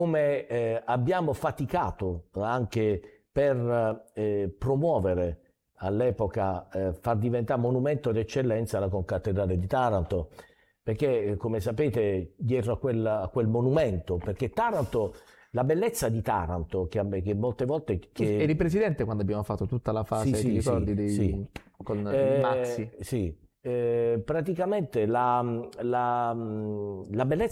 come abbiamo faticato anche per promuovere all'epoca, far diventare monumento d'eccellenza la concattedrale di Taranto, perché come sapete dietro a quel monumento, perché Taranto, la bellezza di Taranto, che molte volte... Eri presidente quando abbiamo fatto tutta la fase, Sì, ti ricordi, sì. con il Maxi? Sì, praticamente la bellezza